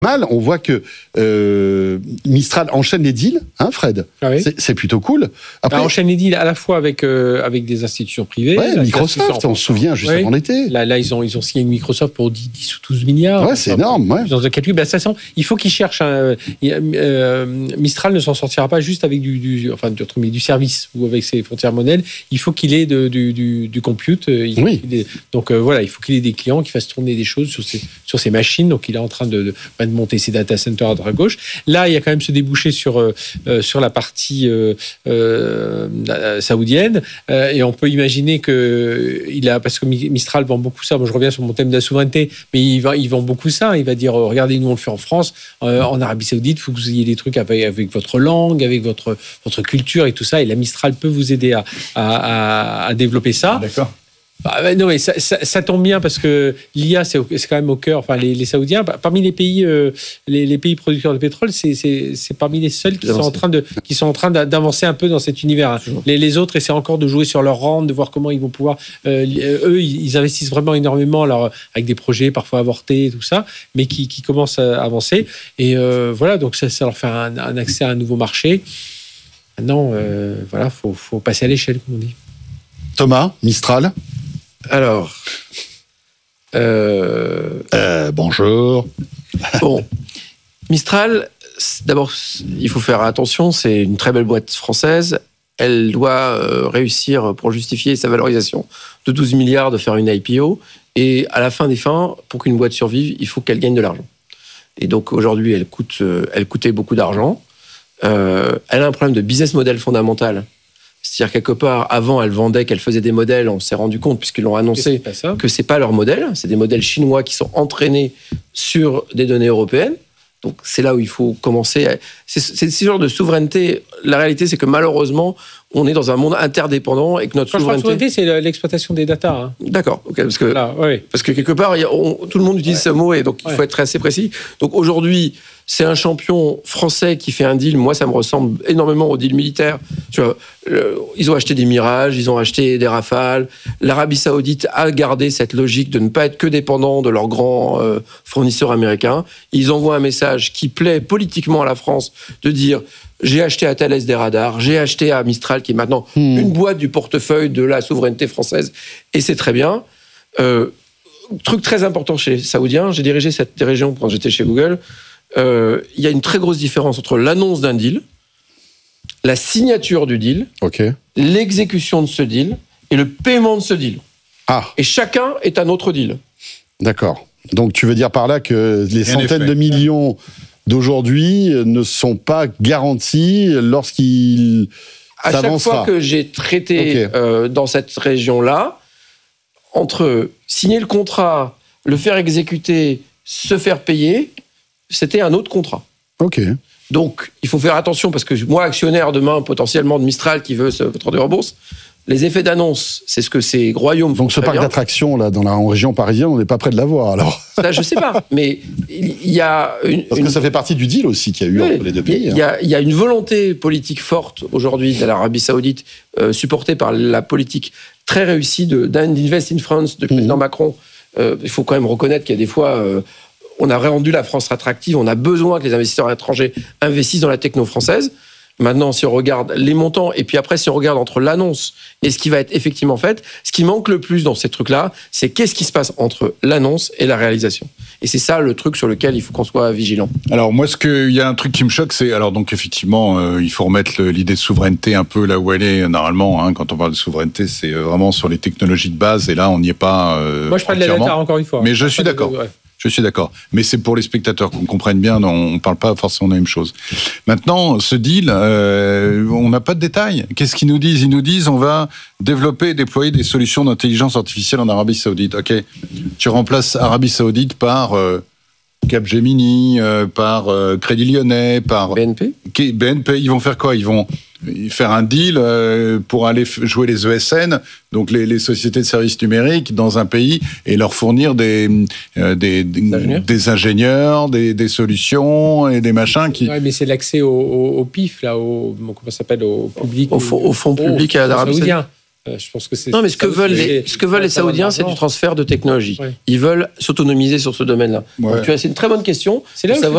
mal. On voit que Mistral enchaîne les deals, hein, Fred. Ah oui. C'est plutôt cool. Après, enchaîne les deals à la fois avec des institutions privées. Ouais, Microsoft, on se souvient, juste avant l'été. Là, ils ont signé avec Microsoft pour 10 ou 12 milliards. Ouais, c'est énorme. Ouais. Dans un calcul, il faut qu'ils cherchent. Mistral ne s'en sortira pas juste avec du service ou avec ses frontières modèles. Il faut qu'il ait du compute. Donc voilà, il faut qu'il ait des clients qui fassent tourner des choses sur ces machines. Donc il est en train de monter ses data centers à droite à gauche. Là, il y a quand même ce débouché sur la partie saoudienne. Et on peut imaginer parce que Mistral vend beaucoup ça. Moi, je reviens sur mon thème de la souveraineté, mais il vend beaucoup ça. Il va dire, regardez, nous on le fait en France, en Arabie Saoudite, il faut que vous ayez des trucs avec votre langue, avec votre culture et tout ça. Et la Mistral peut vous aider à développer ça. D'accord. Non, mais ça tombe bien parce que l'IA, c'est quand même au cœur. Enfin, les Saoudiens, parmi les pays, les pays producteurs de pétrole, c'est parmi les seuls qui sont en train d'avancer un peu dans cet univers. Les autres essaient encore de jouer sur leur rente, de voir comment ils vont pouvoir. Eux, ils investissent vraiment énormément, avec des projets parfois avortés et tout ça, mais qui commencent à avancer. Et voilà, donc ça leur fait un accès à un nouveau marché. Maintenant, voilà, faut passer à l'échelle, comme on dit. Thomas, Mistral. Alors, bonjour. Bon, Mistral, d'abord, il faut faire attention, c'est une très belle boîte française. Elle doit réussir, pour justifier sa valorisation de 12 milliards, de faire une IPO. Et à la fin des fins, pour qu'une boîte survive, il faut qu'elle gagne de l'argent. Et donc aujourd'hui, elle coûtait beaucoup d'argent. Elle a un problème de business model fondamental. C'est-à-dire quelque part, avant, elle vendait qu'elle faisait des modèles. On s'est rendu compte, puisqu'ils l'ont annoncé, que c'est pas leur modèle. C'est des modèles chinois qui sont entraînés sur des données européennes. Donc c'est là où il faut commencer. C'est ce genre de souveraineté. La réalité, c'est que malheureusement, on est dans un monde interdépendant et que notre souveraineté, c'est l'exploitation des data. Hein. D'accord. Okay, parce que quelque part, tout le monde utilise ce mot et donc il faut être assez précis. Donc aujourd'hui, c'est un champion français qui fait un deal. Moi, ça me ressemble énormément au deal militaire. Tu vois, ils ont acheté des Mirage, ils ont acheté des Rafales. L'Arabie Saoudite a gardé cette logique de ne pas être que dépendant de leurs grands fournisseurs américains. Ils envoient un message qui plaît politiquement à la France de dire: j'ai acheté à Thales des radars, j'ai acheté à Mistral, qui est maintenant une boîte du portefeuille de la souveraineté française, et c'est très bien. Truc très important chez les Saoudiens, j'ai dirigé cette région quand j'étais chez Google. Il y a une très grosse différence entre l'annonce d'un deal, la signature du deal, l'exécution de ce deal et le paiement de ce deal. Et chacun est un autre deal. D'accord. Donc tu veux dire par là que les centaines de millions d'aujourd'hui ne sont pas garantis lorsqu'ils à chaque fois que j'ai traité dans cette région-là, entre signer le contrat, le faire exécuter, se faire payer, c'était un autre contrat. Donc, il faut faire attention, parce que moi, actionnaire demain, potentiellement de Mistral, qui veut se rendre en bourse, les effets d'annonce, c'est ce que ces royaumes font. Donc, ce parc d'attractions, là, en région parisienne, on n'est pas près de l'avoir, alors. Ça, je sais pas, mais il y a Parce que ça fait partie du deal aussi qu'il y a eu entre les deux pays. Il y a une volonté politique forte, aujourd'hui, de l'Arabie Saoudite, supportée par la politique très réussie d'Invest in France, du président Macron. Il faut quand même reconnaître qu'il y a des fois... on a rendu la France attractive, on a besoin que les investisseurs étrangers investissent dans la techno française. Maintenant, si on regarde les montants, et puis après, si on regarde entre l'annonce et ce qui va être effectivement fait, ce qui manque le plus dans ces trucs-là, c'est qu'est-ce qui se passe entre l'annonce et la réalisation. Et c'est ça le truc sur lequel il faut qu'on soit vigilant. Alors moi, il y a un truc qui me choque, c'est donc effectivement, il faut remettre l'idée de souveraineté un peu là où elle est normalement. Hein, quand on parle de souveraineté, c'est vraiment sur les technologies de base, et là, on n'y est pas. Moi, je parle de la data encore une fois. Mais je suis d'accord. Je suis d'accord. Mais c'est pour les spectateurs qu'on comprenne bien, on ne parle pas forcément de la même chose. Maintenant, ce deal, on n'a pas de détails. Qu'est-ce qu'ils nous disent ? Ils nous disent on va développer et déployer des solutions d'intelligence artificielle en Arabie Saoudite. Ok, tu remplaces Arabie Saoudite par Capgemini, par Crédit Lyonnais, par BNP. BNP, ils vont faire quoi ? Ils vont faire un deal pour aller jouer les ESN, donc les sociétés de services numériques dans un pays, et leur fournir des ingénieurs, des solutions et des machins qui... Ouais, mais c'est l'accès au PIF, là, comment ça s'appelle, au public, au fonds public à l'Arabie Saoudite. Je pense que c'est. Non, mais ce que veulent les Saoudiens, c'est du transfert de technologie. Ils veulent s'autonomiser sur ce domaine-là. Donc, c'est une très bonne question. C'est là où